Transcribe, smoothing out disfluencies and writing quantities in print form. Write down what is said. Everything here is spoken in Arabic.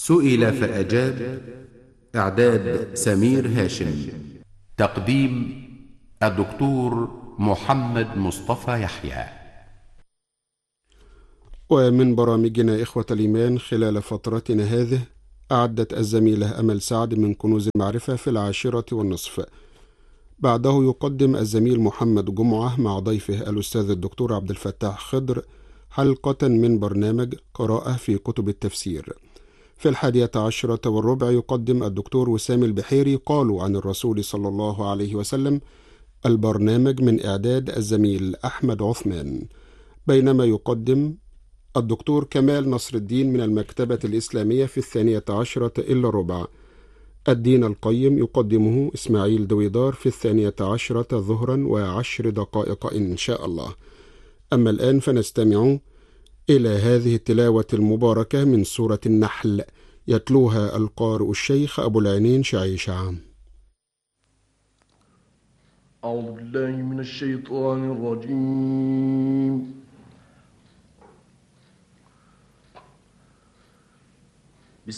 سئل فأجاب. إعداد سمير هاشم. تقديم الدكتور محمد مصطفى يحيى. ومن برامجنا إخوة الإيمان خلال فترتنا هذه أعدت الزميلة أمل سعد من كنوز المعرفة في 10:30. بعده يقدم الزميل محمد جمعة مع ضيفه الأستاذ الدكتور عبد الفتاح خضر حلقة من برنامج قراءة في كتب التفسير. في 11:15 يقدم الدكتور وسام البحيري قالوا عن الرسول صلى الله عليه وسلم، البرنامج من إعداد الزميل أحمد عثمان، بينما يقدم الدكتور كمال نصر الدين من المكتبة الإسلامية في 12:10 الدين القيم يقدمه إسماعيل دويدار في 12:00 ظهرا و10 دقائق إن شاء الله. أما الآن فنستمع إلى هذه التلاوة المباركة من سورة النحل، يتلوها القارئ الشيخ أبو العينين شعيشة. أعوذ بالله من الشيطان الرجيم.